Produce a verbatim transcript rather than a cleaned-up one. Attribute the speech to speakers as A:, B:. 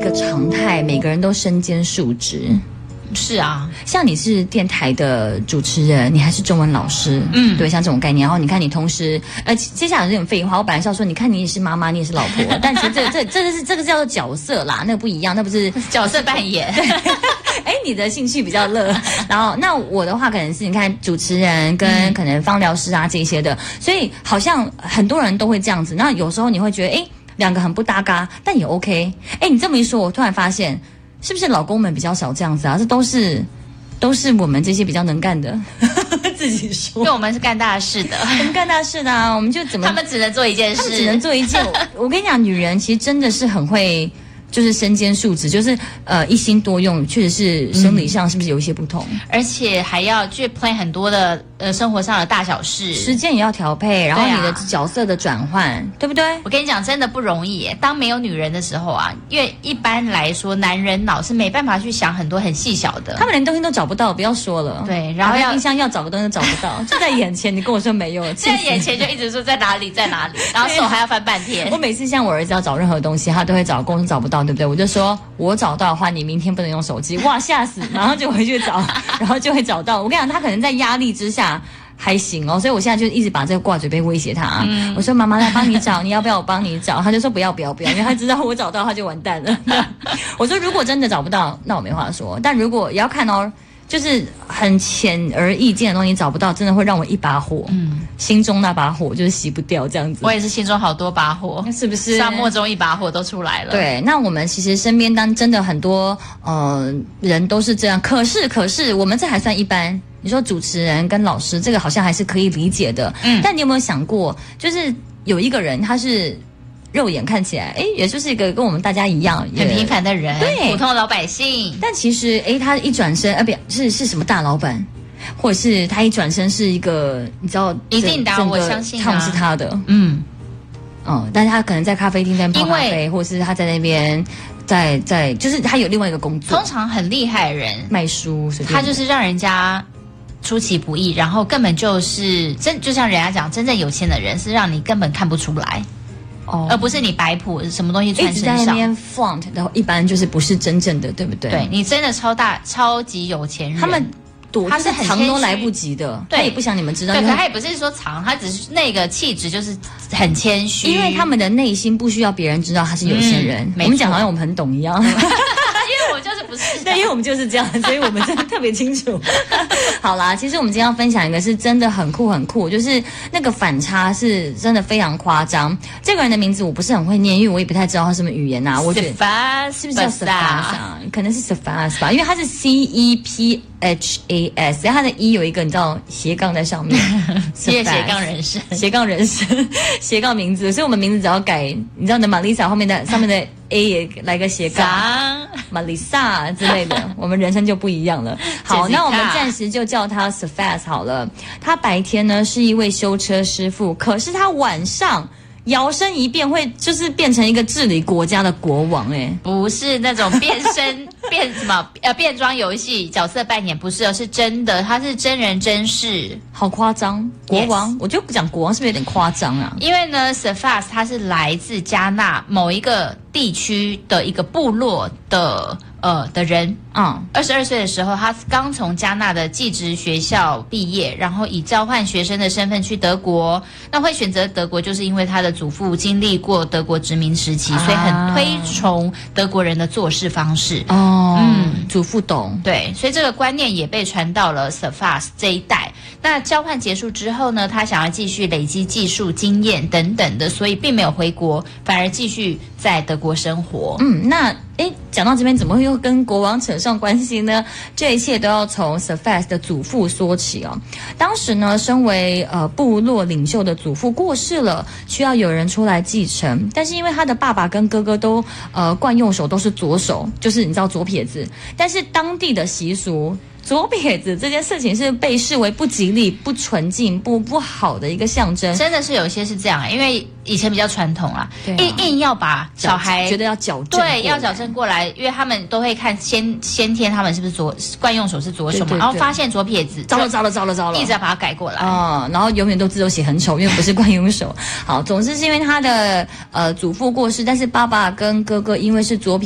A: 个常态，每个人都身兼数职。
B: 是啊，
A: 像你是电台的主持人，你还是中文老师，嗯，对，像这种概念。然后你看你同时，呃，接下来有点废话，我本来是要说，你看你也是妈妈，你也是老婆，但其实这这这个是这个叫做角色啦，那个不一样，那不是
B: 角色扮演。对，
A: 哎，你的兴趣比较乐，然后那我的话可能是你看主持人跟可能芳疗师啊这些的，所以好像很多人都会这样子。那有时候你会觉得，哎，两个很不搭嘎，但也 OK。哎，你这么一说，我突然发现。是不是老公们比较少这样子啊？这都是都是我们这些比较能干的自己说，
B: 因为我们是干大事的，
A: 我们干大事的啊，我们就怎么
B: 他们只能做一件事，
A: 他们只能做一件。我, 我跟你讲，女人其实真的是很会。就是身兼数职，就是呃一心多用，确实是生理上是不是有一些不同？
B: 嗯、而且还要去 plan 很多的呃生活上的大小事，
A: 时间也要调配，然后你的角色的转换， 对,、啊、对不对？
B: 我跟你讲，真的不容易耶。当没有女人的时候啊，因为一般来说男人脑是没办法去想很多很细小的，
A: 他们连东西都找不到，不要说了。
B: 对，然后要
A: 冰箱要找个东西都找不到，就在眼前，你跟我说没有，
B: 在眼前就一直说在哪里在哪里，然后手还要翻半天。
A: 我每次像我儿子要找任何东西，他都会找公司找不到，对不对？我就说。我找到的话，你明天不能用手机，哇，吓死！马上就回去找，然后就会找到。我跟你讲，他可能在压力之下还行哦，所以我现在就一直把这个挂嘴边威胁他。嗯、我说妈妈来帮你找，你要不要我帮你找？他就说不要不要不要，因为他知道我找到他就完蛋了。我说如果真的找不到，那我没话说。但如果也要看哦。就是很显而易见的东西找不到，真的会让我一把火，嗯，心中那把火就是熄不掉这样子。
B: 我也是心中好多把火，
A: 是不是？
B: 沙漠中一把火都出来了。
A: 对，那我们其实身边当真的很多呃人都是这样，可是可是我们这还算一般。你说主持人跟老师这个好像还是可以理解的，嗯，但你有没有想过，就是有一个人他是。肉眼看起来，哎，也就是一个跟我们大家一样
B: 很平凡的人，
A: 对，
B: 普通的老百姓。
A: 但其实，哎，他一转身，呃，不是是什么大老板，或者是他一转身是一个，你知道，
B: 一定的，我相信
A: 他们是他的，
B: 嗯，
A: 哦，但是他可能在咖啡厅在泡咖啡，或者是他在那边在在，就是他有另外一个工作。
B: 通常很厉害的人
A: 卖书，
B: 他就是让人家。出其不意，然后根本就是真，就像人家讲，真正有钱的人是让你根本看不出来。哦，而不是你摆谱什么东西穿身上，
A: 一直在那边 flaunt， 然后一般就是不是真正的，对不对？
B: 对，你真的超大超级有钱人，
A: 他们躲，
B: 他是很
A: 藏都来不及的，
B: 对，
A: 他也不想你们知道。
B: 对，可他也不是说藏，他只是那个气质就是很谦虚，
A: 因为他们的内心不需要别人知道他是有钱人。嗯、我们讲好像我们很懂一样。
B: 因为我就是不是，
A: 对，因为我们就是这样，所以我们真的特别清楚。好啦，其实我们今天要分享一个是真的很酷很酷，就是那个反差是真的非常夸张。这个人的名字我不是很会念，因为我也不太知道他什么语言啊。我觉得是不是叫 Cephass 啊？可能是 Cephass 吧，因为他是 C E P H A S， 他的 E 有一个你知道斜杠在上面，
B: 斜斜杠人生，
A: 斜杠人生，斜杠名字，所以我们名字只要改，你知道的，玛丽莎后面的上面的 A 也来个斜杠，玛丽莎之类的，我们人生就不一样了。好，那我们暂时就叫他 Cephass 好了。他白天呢是一位修车师傅，可是他晚上。摇身一变会就是变成一个治理国家的国王。哎，
B: 不是那种变身变什么呃变装游戏角色扮演，不是，而是真的，他是真人真事，
A: 好夸张。国王， yes. 我就讲国王是不是有点夸张啊？
B: 因为呢 Cephass 他是来自加纳某一个地区的一个部落的呃的人，嗯，二十二岁的时候，他刚从加纳的技职学校毕业，然后以交换学生的身份去德国。那会选择德国，就是因为他的祖父经历过德国殖民时期，啊、所以很推崇德国人的做事方式。
A: 哦，嗯，祖父懂，
B: 对，所以这个观念也被传到了 Cephass 这一代。那交换结束之后呢，他想要继续累积技术经验等等的，所以并没有回国，反而继续在德国生活。
A: 嗯，那诶，讲到这边怎么会又跟国王扯上关系呢？这一切都要从 Cephass 的祖父说起哦。当时呢，身为呃部落领袖的祖父过世了，需要有人出来继承。但是因为他的爸爸跟哥哥都呃惯用手都是左手，就是你知道左撇子，但是当地的习俗。左撇子这件事情是被视为不吉利、不纯净、不不好的一个象征。
B: 真的是有些是这样，因为以前比较传统啦，啊、硬硬要把小孩
A: 觉得要矫正，
B: 对，要矫正过来，因为他们都会看先先天他们是不是左惯用手是左手嘛，对对对，然后发现左撇子，
A: 糟了糟了糟了糟了，
B: 一直要把它改过来
A: 啊、嗯，然后永远都字都写很丑，因为不是惯用手。好，总之是因为他的呃祖父过世，但是爸爸跟哥哥因为是左撇。